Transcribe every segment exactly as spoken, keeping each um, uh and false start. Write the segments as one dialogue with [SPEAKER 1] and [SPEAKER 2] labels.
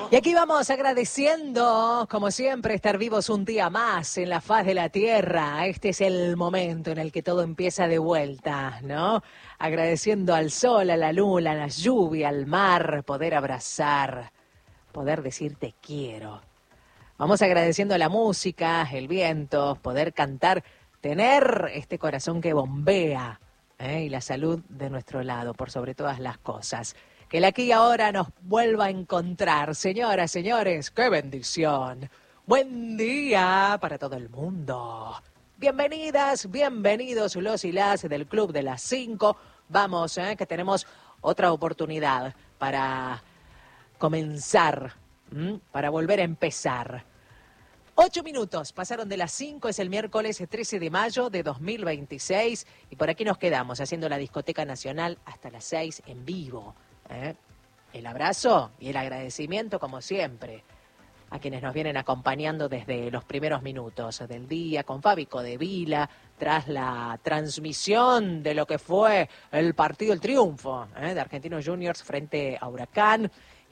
[SPEAKER 1] Y aquí vamos agradeciendo, como siempre, estar vivos un día más en la faz de la tierra. Este es el momento en el que todo empieza de vuelta, ¿no? Agradeciendo al sol, a la luna, a la lluvia, al mar, poder abrazar, poder decir te quiero. Vamos agradeciendo la música, el viento, poder cantar, tener este corazón que bombea, ¿eh? Y la salud de nuestro lado, por sobre todas las cosas. Que el aquí y ahora nos vuelva a encontrar. Señoras, señores, ¡qué bendición! Buen día para todo el mundo. Bienvenidas, bienvenidos los y las del Club de las Cinco. Vamos, ¿eh? que tenemos otra oportunidad para comenzar, ¿m? para volver a empezar. Ocho minutos, pasaron de las cinco, es el miércoles trece de mayo de dos mil veintiséis y por aquí nos quedamos haciendo la Discoteca Nacional hasta las seis en vivo. ¿Eh? El abrazo y el agradecimiento, como siempre, a quienes nos vienen acompañando desde los primeros minutos del día, con Fábico de Vila, tras la transmisión de lo que fue el partido, el triunfo ¿eh? de Argentinos Juniors frente a Huracán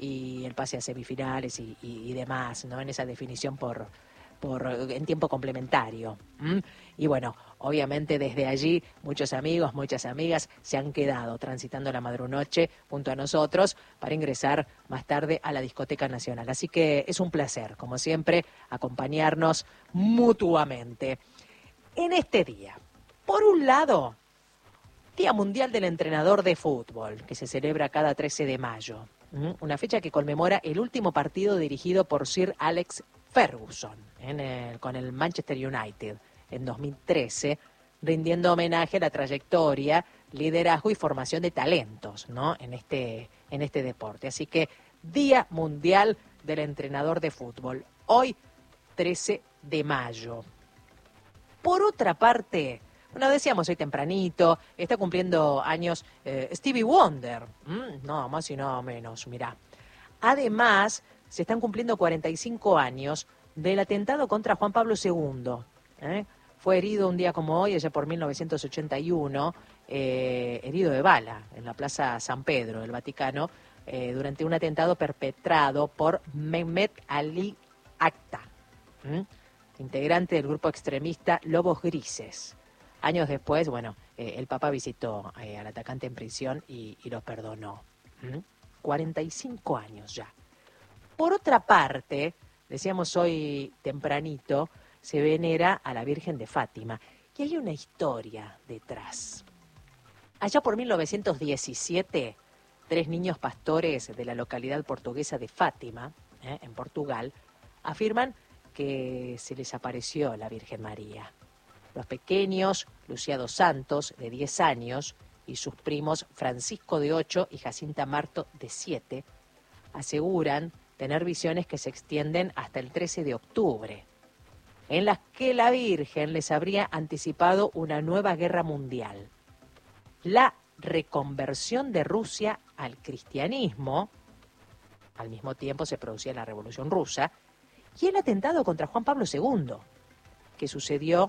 [SPEAKER 1] y el pase a semifinales y, y, y demás, ¿no? En esa definición por... Por, en tiempo complementario. ¿Mm? Y bueno, obviamente desde allí muchos amigos, muchas amigas se han quedado transitando la madrunoche junto a nosotros para ingresar más tarde a la Discoteca Nacional. Así que es un placer, como siempre, acompañarnos mutuamente. En este día, por un lado, Día Mundial del Entrenador de Fútbol, que se celebra cada trece de mayo. ¿Mm? Una fecha que conmemora el último partido dirigido por Sir Alex Ferguson en el, con el Manchester United en dos mil trece, rindiendo homenaje a la trayectoria, liderazgo y formación de talentos, ¿no? en, este, en este deporte. Así que Día Mundial del Entrenador de Fútbol, hoy trece de mayo. Por otra parte, bueno, decíamos hoy tempranito, está cumpliendo años eh, Stevie Wonder, mm, no más y no menos, mirá. Además, se están cumpliendo cuarenta y cinco años del atentado contra Juan Pablo segundo. ¿eh? Fue herido un día como hoy, allá por mil novecientos ochenta y uno, eh, herido de bala en la Plaza San Pedro del Vaticano, eh, durante un atentado perpetrado por Mehmet Ali Akta, ¿eh? integrante del grupo extremista Lobos Grises. Años después, bueno, eh, el Papa visitó eh, al atacante en prisión y, y lo perdonó. ¿eh? cuarenta y cinco años ya. Por otra parte, decíamos hoy tempranito, se venera a la Virgen de Fátima. Y hay una historia detrás. Allá por mil novecientos diecisiete, tres niños pastores de la localidad portuguesa de Fátima, eh, en Portugal, afirman que se les apareció la Virgen María. Los pequeños, Lucía dos Santos, de diez años, y sus primos Francisco, de ocho, y Jacinta Marto, de siete, aseguran tener visiones que se extienden hasta el trece de octubre, en las que la Virgen les habría anticipado una nueva guerra mundial, la reconversión de Rusia al cristianismo, al mismo tiempo se producía la Revolución Rusa, y el atentado contra Juan Pablo segundo, que sucedió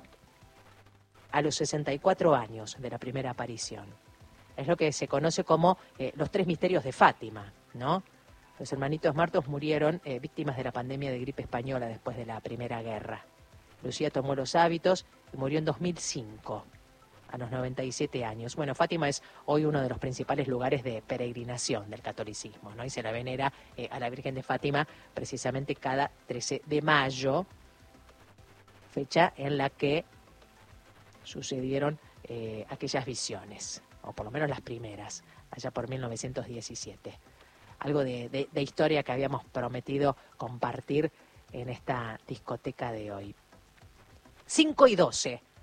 [SPEAKER 1] a los sesenta y cuatro años de la primera aparición. Es lo que se conoce como eh, los tres misterios de Fátima, ¿no? Los hermanitos Martos murieron eh, víctimas de la pandemia de gripe española después de la Primera Guerra. Lucía tomó los hábitos y murió en dos mil cinco, a los noventa y siete años. Bueno, Fátima es hoy uno de los principales lugares de peregrinación del catolicismo, ¿no? Y se la venera eh, a la Virgen de Fátima precisamente cada trece de mayo, fecha en la que sucedieron eh, aquellas visiones, o por lo menos las primeras, allá por mil novecientos diecisiete. Algo de, de, de historia que habíamos prometido compartir en esta discoteca de hoy. cinco y doce.